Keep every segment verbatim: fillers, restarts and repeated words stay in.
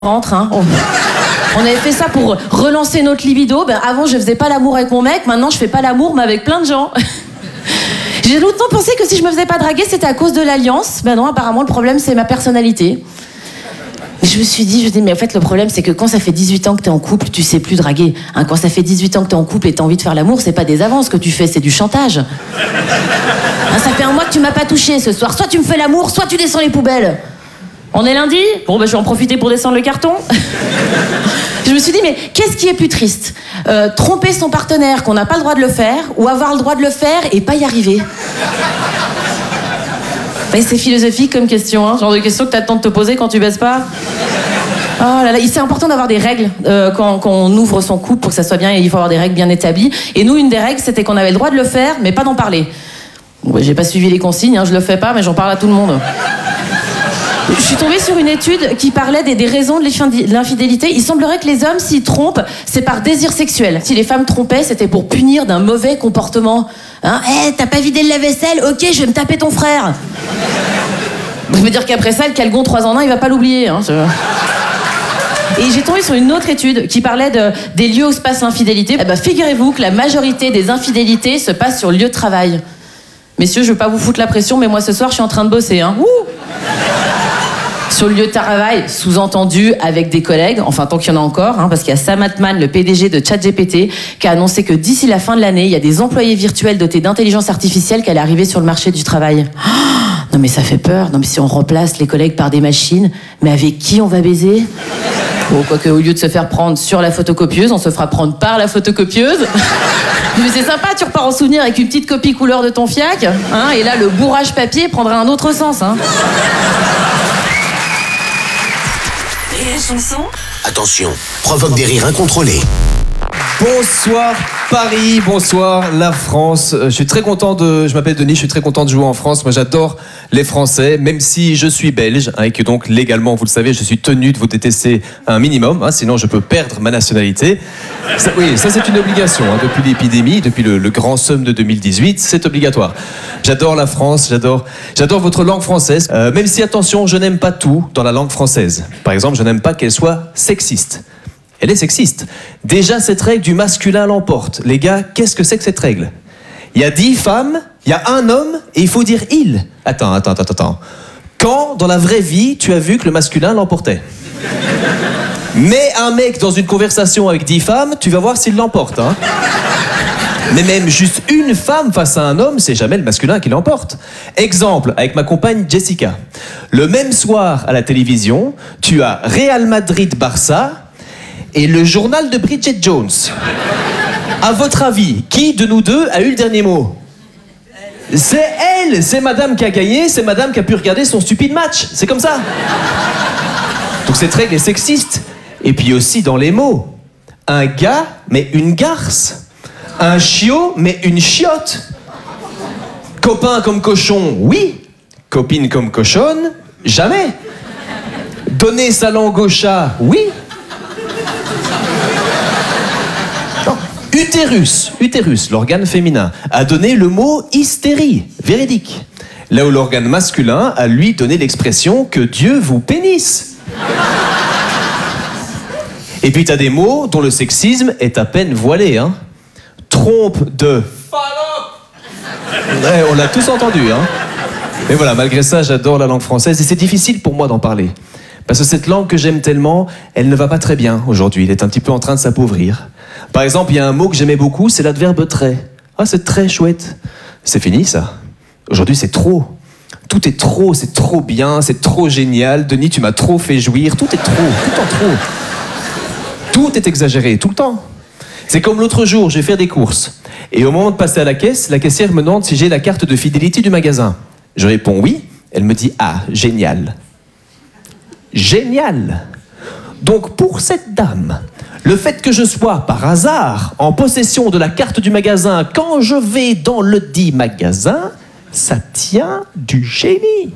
rentre, hein. On... On avait fait ça pour relancer notre libido. Ben, avant, je faisais pas l'amour avec mon mec. Maintenant, je fais pas l'amour, mais avec plein de gens. J'ai longtemps pensé que si je me faisais pas draguer, c'était à cause de l'alliance. Ben non, apparemment, le problème, c'est ma personnalité. Et je me suis dit, je me dis, mais en fait, le problème, c'est que quand ça fait dix-huit ans que t'es en couple, tu sais plus draguer. Hein, quand ça fait dix-huit ans que t'es en couple et t'as envie de faire l'amour, c'est pas des avances que tu fais, c'est du chantage. Hein, ça fait un mois que tu m'as pas touché ce soir. Soit tu me fais l'amour, soit tu descends les poubelles. On est lundi ? Bon, ben, je vais en profiter pour descendre le carton. Je me suis dit, mais qu'est-ce qui est plus triste ? euh, Tromper son partenaire qu'on n'a pas le droit de le faire, ou avoir le droit de le faire et pas y arriver ? Ben, c'est philosophique comme question, hein, genre de question que t'as le temps de te poser quand tu baises pas. Oh là là, c'est important d'avoir des règles euh, quand, quand on ouvre son couple pour que ça soit bien, il faut avoir des règles bien établies. Et nous, une des règles, c'était qu'on avait le droit de le faire, mais pas d'en parler. Bon, ben, j'ai pas suivi les consignes, hein, je le fais pas, mais j'en parle à tout le monde. Je suis tombée sur une étude qui parlait des, des raisons de l'infidélité. Il semblerait que les hommes, s'ils trompent, c'est par désir sexuel. Si les femmes trompaient, c'était pour punir d'un mauvais comportement. Hein, hé, hey, t'as pas vidé le lave-vaisselle ? Ok, je vais me taper ton frère. Je veux dire qu'après ça, le calgon trois en un, il va pas l'oublier. Hein, Et j'ai tombé sur une autre étude qui parlait de, des lieux où se passe l'infidélité. Eh ben, figurez-vous que la majorité des infidélités se passent sur le lieu de travail. Messieurs, je veux pas vous foutre la pression, mais moi ce soir, je suis en train de bosser. Hein. Ouh Sur le lieu de travail, sous-entendu avec des collègues, enfin tant qu'il y en a encore, hein, parce qu'il y a Sam Altman, le P D G de ChatGPT, qui a annoncé que d'ici la fin de l'année, il y a des employés virtuels dotés d'intelligence artificielle qui allaient arriver sur le marché du travail. Oh, non mais ça fait peur, non mais si on remplace les collègues par des machines, mais avec qui on va baiser ? Bon, quoique au lieu de se faire prendre sur la photocopieuse, on se fera prendre par la photocopieuse. Mais c'est sympa, tu repars en souvenir avec une petite copie couleur de ton fiac, hein, et là le bourrage papier prendra un autre sens. Hein. Et la chanson ? Attention, provoque des rires incontrôlés. Bonsoir Paris, bonsoir la France. Je suis très content de... Je m'appelle Denis, je suis très content de jouer en France. Moi j'adore les Français, même si je suis belge, hein, et que donc légalement, vous le savez, je suis tenu de vous détester un minimum, hein, sinon je peux perdre ma nationalité. Ça, oui, ça c'est une obligation, hein, depuis l'épidémie, depuis le, le grand somme de deux mille dix-huit, c'est obligatoire. J'adore la France, j'adore, j'adore votre langue française, euh, même si, attention, je n'aime pas tout dans la langue française. Par exemple, je n'aime pas qu'elle soit sexiste. Elle est sexiste. Déjà, cette règle du masculin l'emporte. Les gars, qu'est-ce que c'est que cette règle ? Il y a dix femmes, il y a un homme, et il faut dire « il ». Attends, attends, attends, attends. Quand, dans la vraie vie, tu as vu que le masculin l'emportait ? Mets un mec dans une conversation avec dix femmes, tu vas voir s'il l'emporte. Hein. Mais même juste une femme face à un homme, c'est jamais le masculin qui l'emporte. Exemple, avec ma compagne Jessica. Le même soir, à la télévision, tu as Real Madrid-Barça, et le journal de Bridget Jones. À votre avis, qui de nous deux a eu le dernier mot ? C'est elle, c'est madame qui a gagné, c'est madame qui a pu regarder son stupide match. C'est comme ça. Donc cette règle est sexiste. Et puis aussi dans les mots. Un gars, mais une garce. Un chiot, mais une chiotte. Copain comme cochon, oui. Copine comme cochonne, jamais. Donner sa langue au chat, oui. Utérus, utérus, l'organe féminin, a donné le mot hystérie, véridique. Là où l'organe masculin a lui donné l'expression que Dieu vous pénisse. Et puis t'as des mots dont le sexisme est à peine voilé, hein. Trompe de ouais, on l'a tous entendu, hein. Mais voilà, malgré ça, j'adore la langue française et c'est difficile pour moi d'en parler. Parce que cette langue que j'aime tellement, elle ne va pas très bien aujourd'hui. Elle est un petit peu en train de s'appauvrir. Par exemple, il y a un mot que j'aimais beaucoup, c'est l'adverbe très. Ah, c'est très chouette. C'est fini, ça. Aujourd'hui, c'est trop. Tout est trop, c'est trop bien, c'est trop génial. Denis, tu m'as trop fait jouir. Tout est trop, tout le temps trop. Tout est exagéré, tout le temps. C'est comme l'autre jour, je vais faire des courses. Et au moment de passer à la caisse, la caissière me demande si j'ai la carte de fidélité du magasin. Je réponds oui. Elle me dit « Ah, génial ». Génial. Donc pour cette dame, le fait que je sois par hasard en possession de la carte du magasin quand je vais dans le dit magasin, ça tient du génie.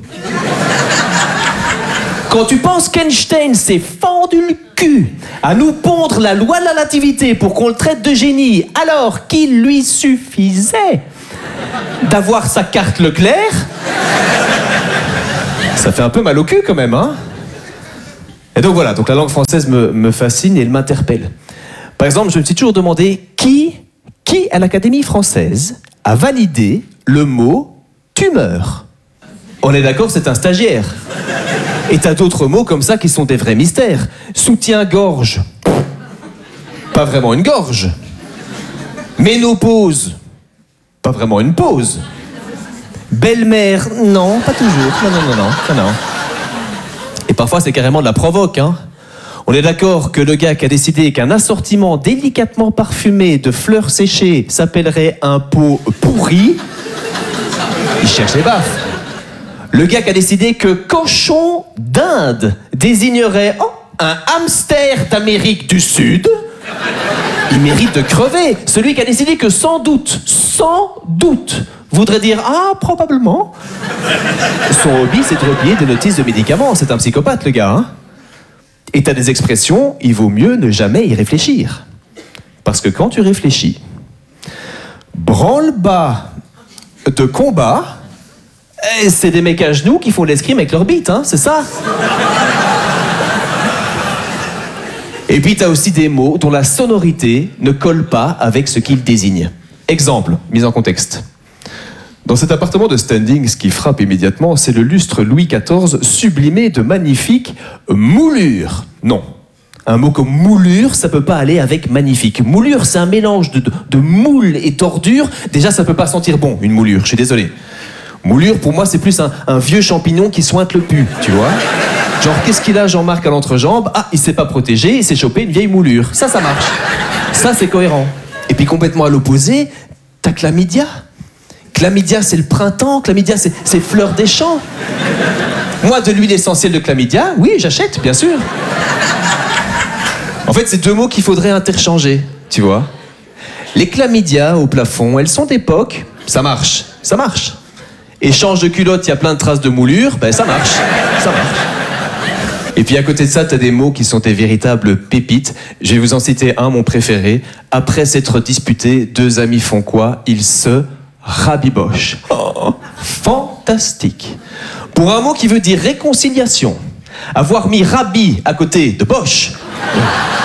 Quand tu penses qu'Einstein s'est fendu le cul à nous pondre la loi de la relativité pour qu'on le traite de génie, alors qu'il lui suffisait d'avoir sa carte Leclerc, ça fait un peu mal au cul quand même, hein ? Et donc voilà, donc la langue française me, me fascine et elle m'interpelle. Par exemple, je me suis toujours demandé qui, qui à l'Académie française a validé le mot tumeur. On est d'accord, c'est un stagiaire. Et t'as d'autres mots comme ça qui sont des vrais mystères. Soutien-gorge. Pas vraiment une gorge. Ménopause. Pas vraiment une pause. Belle-mère. Non, pas toujours. Non, non, non, non. non, non. Et parfois, c'est carrément de la provoque, hein. On est d'accord que le gars qui a décidé qu'un assortiment délicatement parfumé de fleurs séchées s'appellerait un pot pourri, il cherche les baffes. Le gars qui a décidé que cochon d'Inde désignerait oh, un hamster d'Amérique du Sud, il mérite de crever. Celui qui a décidé que sans doute, sans doute, voudrait dire ah, probablement. Son hobby, c'est de replier des notices de médicaments. C'est un psychopathe, le gars, hein. Et t'as des expressions, il vaut mieux ne jamais y réfléchir. Parce que quand tu réfléchis, branle-bas de combat, eh, c'est des mecs à genoux qui font l'escrime avec leur bite, hein, c'est ça. Et puis t'as aussi des mots dont la sonorité ne colle pas avec ce qu'ils désignent. Exemple, mise en contexte. Dans cet appartement de standing, ce qui frappe immédiatement, c'est le lustre Louis quatorze sublimé de magnifiques moulures. Non, un mot comme moulure, ça peut pas aller avec magnifique. Moulure, c'est un mélange de, de, de moule et tordure. Déjà, ça peut pas sentir bon, une moulure, je suis désolé. Moulure, pour moi, c'est plus un, un vieux champignon qui sointe le pu, tu vois. Genre, qu'est-ce qu'il a, Jean-Marc, à l'entrejambe? Ah, il s'est pas protégé, il s'est chopé une vieille moulure. Ça, ça marche. Ça, c'est cohérent. Et puis, complètement à l'opposé, t'as chlamydia. Chlamydia, c'est le printemps. Chlamydia, c'est, c'est fleur des champs. Moi, de l'huile essentielle de chlamydia, oui, j'achète, bien sûr. En fait, c'est deux mots qu'il faudrait interchanger, tu vois. Les chlamydia au plafond, elles sont d'époque, ça marche, ça marche. Échange de culotte, il y a plein de traces de moulure, ben ça marche, ça marche. Et puis à côté de ça, t'as des mots qui sont des véritables pépites. Je vais vous en citer un, mon préféré. Après s'être disputés, deux amis font quoi? Ils se rabibochent. Oh, fantastique. Pour un mot qui veut dire réconciliation, avoir mis rabi à côté de Bosch,